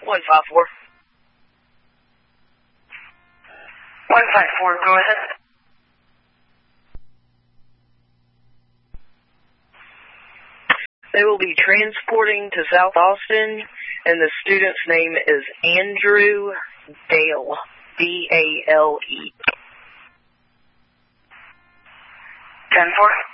154. 154, go ahead. They will be transporting to South Austin, and the student's name is Andrew Dale, D-A-L-E. 10-4.